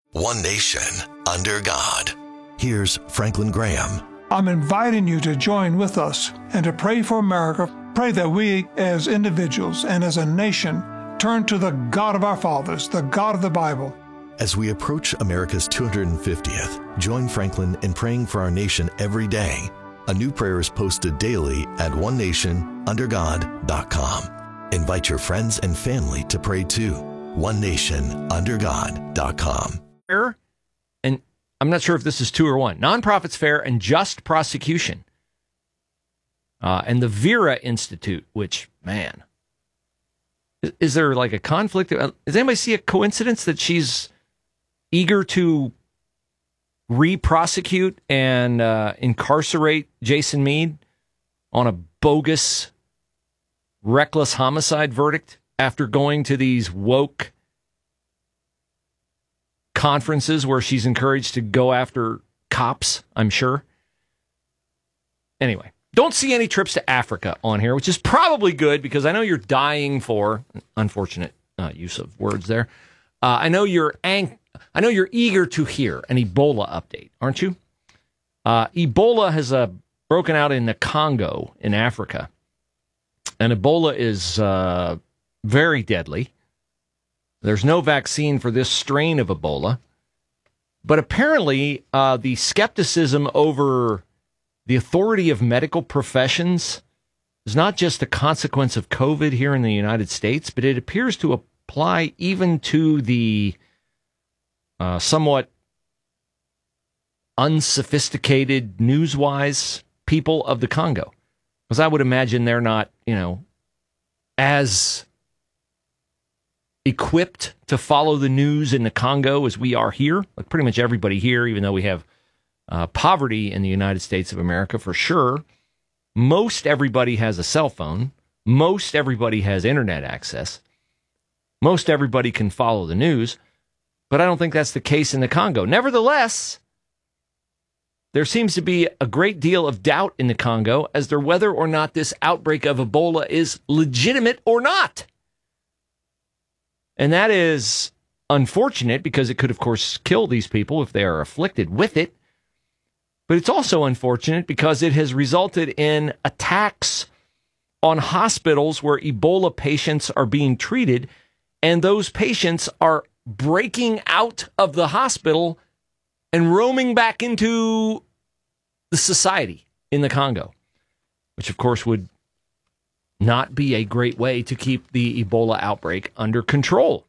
One nation, under God. Here's Franklin Graham. I'm inviting you to join with us and to pray for America. Pray that we as individuals and as a nation turn to the God of our fathers, the God of the Bible. As we approach America's 250th, join Franklin in praying for our nation every day. A new prayer is posted daily at onenationundergod.com. Invite your friends and family to pray too. onenationundergod.com. And I'm not sure if this is two or one. Nonprofits Fair and Just Prosecution. And the Vera Institute, which, man, is there like a conflict? Does anybody see a coincidence that she's eager to re-prosecute and incarcerate Jason Meade on a bogus, reckless homicide verdict after going to these woke conferences where she's encouraged to go after cops, I'm sure. Anyway, don't see any trips to Africa on here, which is probably good because I know you're dying for, unfortunate use of words there. I know you're eager to hear an Ebola update, aren't you? Ebola has broken out in the Congo in Africa, and Ebola is very deadly. There's no vaccine for this strain of Ebola, but apparently the skepticism over the authority of medical professions is not just a consequence of COVID here in the United States, but it appears to apply even to the somewhat unsophisticated, news-wise people of the Congo. Because I would imagine they're not, as equipped to follow the news in the Congo as we are here. Like pretty much everybody here, even though we have poverty in the United States of America for sure. Most everybody has a cell phone. Most everybody has internet access. Most everybody can follow the news. But I don't think that's the case in the Congo. Nevertheless, there seems to be a great deal of doubt in the Congo as to whether or not this outbreak of Ebola is legitimate or not. And that is unfortunate because it could, of course, kill these people if they are afflicted with it. But it's also unfortunate because it has resulted in attacks on hospitals where Ebola patients are being treated, and those patients are breaking out of the hospital and roaming back into the society in the Congo, which, of course, would not be a great way to keep the Ebola outbreak under control.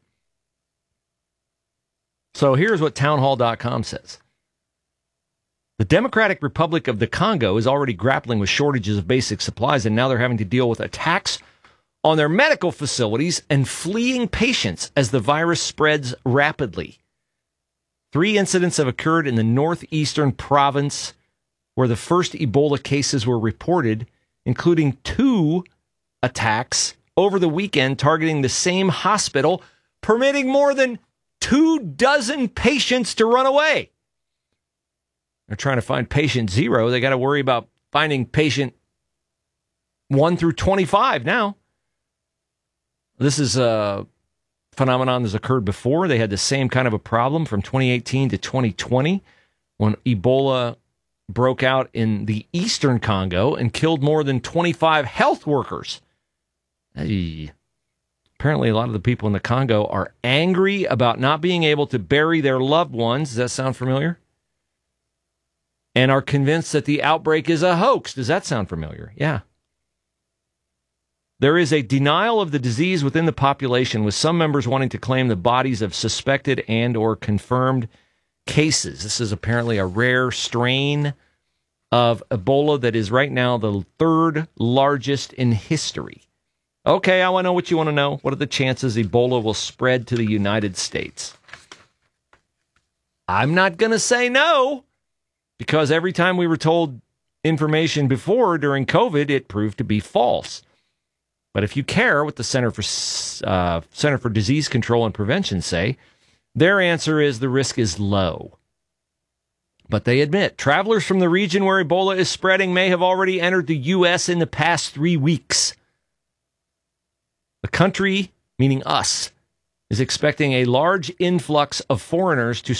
So here's what townhall.com says. The Democratic Republic of the Congo is already grappling with shortages of basic supplies, and now they're having to deal with attacks on their medical facilities and fleeing patients as the virus spreads rapidly. 3 incidents have occurred in the northeastern province where the first Ebola cases were reported, including 2 attacks over the weekend targeting the same hospital, permitting more than 24 patients to run away. They're trying to find patient 0. They got to worry about finding patient 1 through 25 now. This is a phenomenon that's occurred before. They had the same kind of a problem from 2018 to 2020 when Ebola broke out in the eastern Congo and killed more than 25 health workers. Hey. Apparently, a lot of the people in the Congo are angry about not being able to bury their loved ones. Does that sound familiar? And are convinced that the outbreak is a hoax. Does that sound familiar? Yeah. There is a denial of the disease within the population, with some members wanting to claim the bodies of suspected and or confirmed cases. This is apparently a rare strain of Ebola that is right now the 3rd largest in history. Okay, I want to know what you want to know. What are the chances Ebola will spread to the United States? I'm not going to say no, because every time we were told information before during COVID, it proved to be false. But if you care what the Center for Disease Control and Prevention say, their answer is the risk is low. But they admit travelers from the region where Ebola is spreading may have already entered the U.S. in the past 3 weeks. The country, meaning us, is expecting a large influx of foreigners to